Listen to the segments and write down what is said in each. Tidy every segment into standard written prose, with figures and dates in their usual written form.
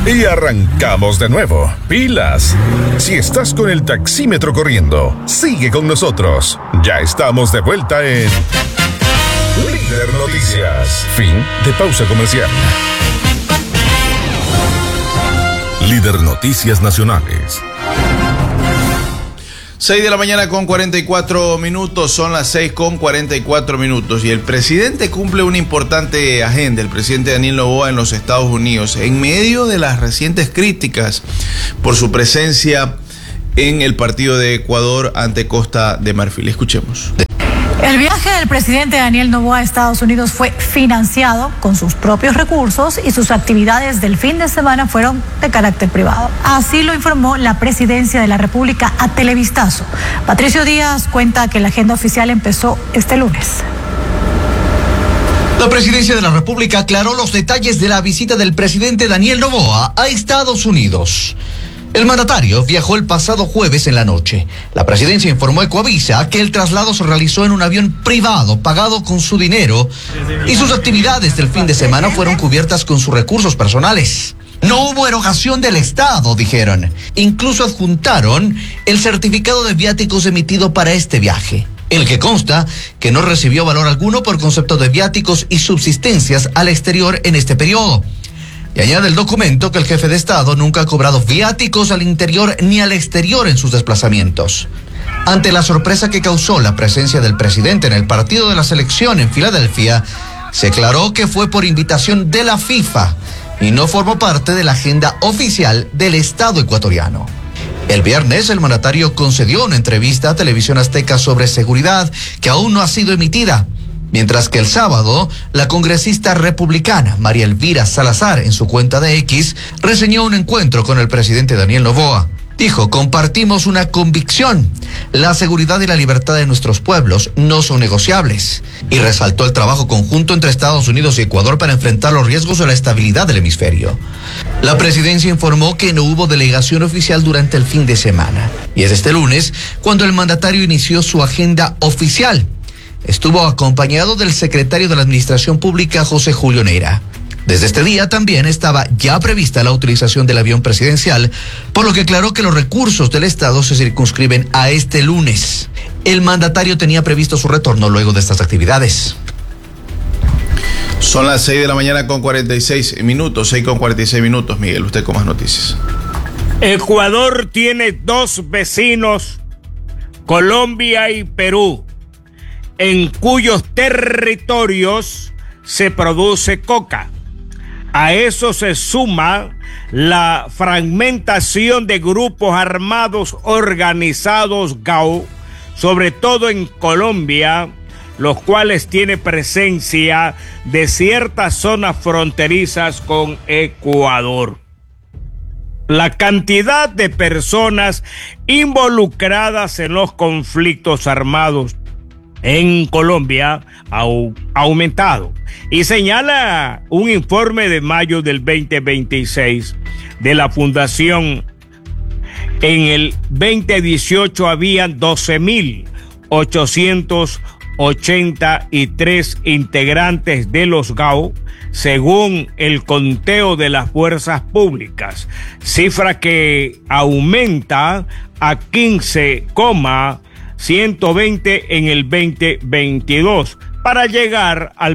Y arrancamos de nuevo. ¡Pilas! Si estás con el taxímetro corriendo, sigue con nosotros. Ya estamos de vuelta en Líder Noticias. Fin de pausa comercial. Líder Noticias Nacionales. 6 de la mañana con 44 minutos, son las 6 con 44 minutos y el presidente cumple una importante agenda, el presidente Daniel Noboa en los Estados Unidos, en medio de las recientes críticas por su presencia en el partido de Ecuador ante Costa de Marfil. Escuchemos. El viaje del presidente Daniel Noboa a Estados Unidos fue financiado con sus propios recursos y sus actividades del fin de semana fueron de carácter privado. Así lo informó la Presidencia de la República a Televistazo. Patricio Díaz cuenta que la agenda oficial empezó este lunes. La Presidencia de la República aclaró los detalles de la visita del presidente Daniel Noboa a Estados Unidos. El mandatario viajó el pasado jueves en la noche. La presidencia informó a Ecoavisa que el traslado se realizó en un avión privado pagado con su dinero y sus actividades del fin de semana fueron cubiertas con sus recursos personales. No hubo erogación del Estado, dijeron. Incluso adjuntaron el certificado de viáticos emitido para este viaje, en el que consta que no recibió valor alguno por concepto de viáticos y subsistencias al exterior en este periodo. Y añade el documento que el jefe de Estado nunca ha cobrado viáticos al interior ni al exterior en sus desplazamientos. Ante la sorpresa que causó la presencia del presidente en el partido de la selección en Filadelfia, se aclaró que fue por invitación de la FIFA y no formó parte de la agenda oficial del Estado ecuatoriano. El viernes, el mandatario concedió una entrevista a Televisión Azteca sobre seguridad que aún no ha sido emitida. Mientras que el sábado, la congresista republicana María Elvira Salazar, en su cuenta de X, reseñó un encuentro con el presidente Daniel Noboa. Dijo: compartimos una convicción, la seguridad y la libertad de nuestros pueblos no son negociables. Y resaltó el trabajo conjunto entre Estados Unidos y Ecuador para enfrentar los riesgos de la estabilidad del hemisferio. La presidencia informó que no hubo delegación oficial durante el fin de semana. Y es este lunes cuando el mandatario inició su agenda oficial. Estuvo acompañado del secretario de la Administración Pública, José Julio Neira. Desde este día también estaba ya prevista la utilización del avión presidencial, por lo que aclaró que los recursos del Estado se circunscriben a este lunes. El mandatario tenía previsto su retorno luego de estas actividades. Son las 6 de la mañana con 46 minutos, 6 con 46 minutos. Miguel, usted con más noticias. Ecuador tiene dos vecinos, Colombia y Perú, en cuyos territorios se produce coca. A eso se suma la fragmentación de grupos armados organizados GAO, sobre todo en Colombia, los cuales tienen presencia de ciertas zonas fronterizas con Ecuador. La cantidad de personas involucradas en los conflictos armados en Colombia ha aumentado, y señala un informe de mayo del 2026 de la Fundación. En el 2018 habían 12.883 integrantes de los GAO, según el conteo de las fuerzas públicas, cifra que aumenta a 15,120 en el 2022, para llegar al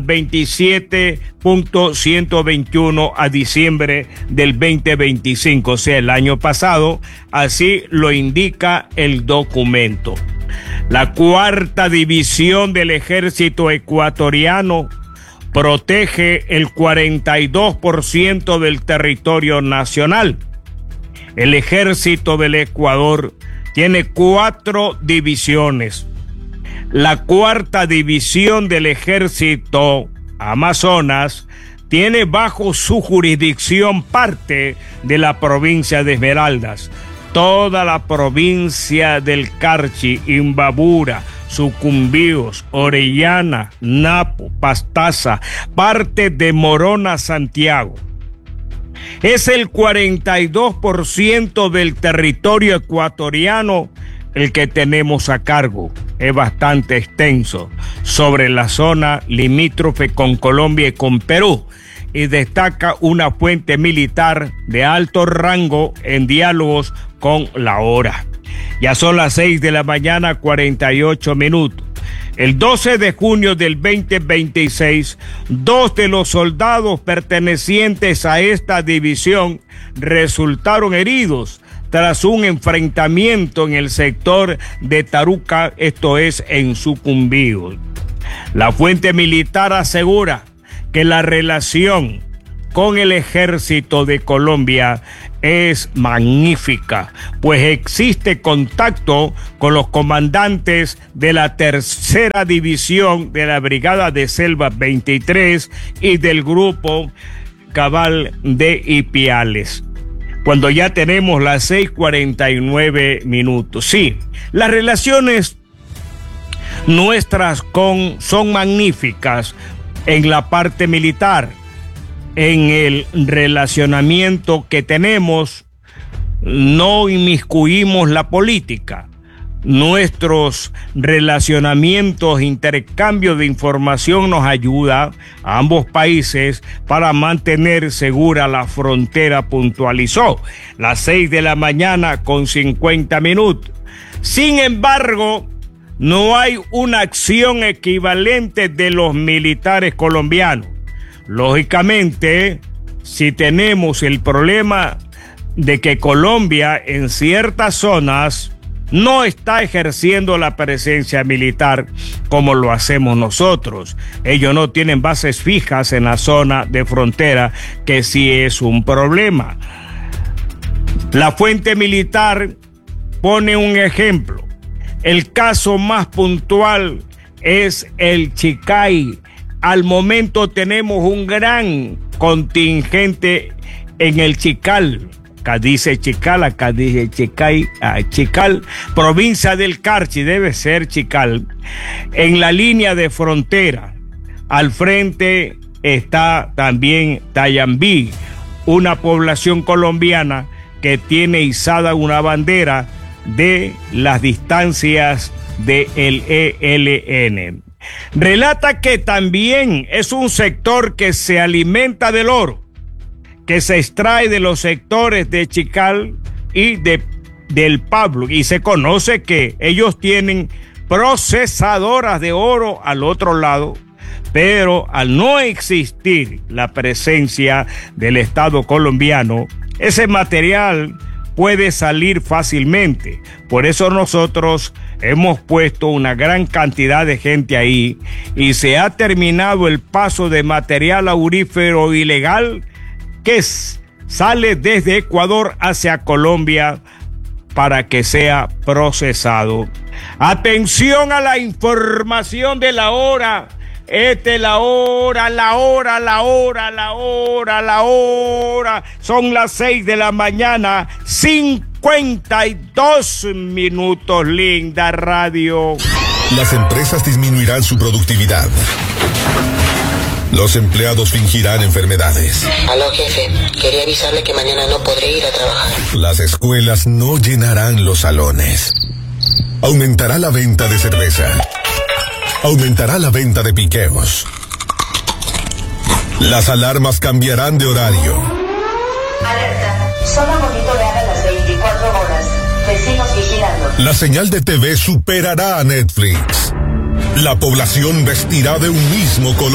27.121 a diciembre del 2025, o sea, el año pasado. Así lo indica el documento. La cuarta división del ejército ecuatoriano protege el 42% del territorio nacional. El ejército del Ecuador tiene 4 divisiones. La cuarta división del ejército Amazonas tiene bajo su jurisdicción parte de la provincia de Esmeraldas, toda la provincia del Carchi, Imbabura, Sucumbíos, Orellana, Napo, Pastaza, parte de Morona, Santiago. Es el 42% del territorio ecuatoriano el que tenemos a cargo. Es bastante extenso sobre la zona limítrofe con Colombia y con Perú. y destaca una fuente militar de alto rango en diálogos con la hora. Ya son las 6 de la mañana, 48 minutos. El 12 de junio del 2026, 2 de los soldados pertenecientes a esta división resultaron heridos tras un enfrentamiento en el sector de Taruca, esto es en Sucumbíos. La fuente militar asegura que la relación con el ejército de Colombia es magnífica, pues existe contacto con los comandantes de la tercera división de la Brigada de Selva 23 y del Grupo Cabal de Ipiales. Cuando ya tenemos las 6:49 minutos. Sí, las relaciones nuestras son magníficas en la parte militar. En el relacionamiento que tenemos, no inmiscuimos la política. Nuestros relacionamientos, intercambio de información nos ayuda a ambos países para mantener segura la frontera, puntualizó. Las 6 de la mañana con 50 minutos. Sin embargo, no hay una acción equivalente de los militares colombianos. Lógicamente, si tenemos el problema de que Colombia en ciertas zonas no está ejerciendo la presencia militar como lo hacemos nosotros. Ellos no tienen bases fijas en la zona de frontera, que sí es un problema. La fuente militar pone un ejemplo. El caso más puntual es el Chicay. Al momento tenemos un gran contingente en el Chical. Acá dice Chical, acá dice Chicay, Chical, provincia del Carchi, debe ser Chical. En la línea de frontera, al frente está también Tayambí, una población colombiana que tiene izada una bandera de las distancias del ELN. Relata que también es un sector que se alimenta del oro, que se extrae de los sectores de Chical y del Pablo, y se conoce que ellos tienen procesadoras de oro al otro lado, pero al no existir la presencia del Estado colombiano, ese material puede salir fácilmente. Por eso nosotros hemos puesto una gran cantidad de gente ahí y se ha terminado el paso de material aurífero ilegal que sale desde Ecuador hacia Colombia para que sea procesado. Atención a la información de la hora. La hora. Son las 6 de la mañana, 52 minutos, linda radio. Las empresas disminuirán su productividad. Los empleados fingirán enfermedades. Aló, jefe. Quería avisarle que mañana no podré ir a trabajar. Las escuelas no llenarán los salones. Aumentará la venta de cerveza. Aumentará la venta de piqueos. Las alarmas cambiarán de horario. Alerta. Zona monitoreada las 24 horas. Vecinos vigilando. La señal de TV superará a Netflix. La población vestirá de un mismo color.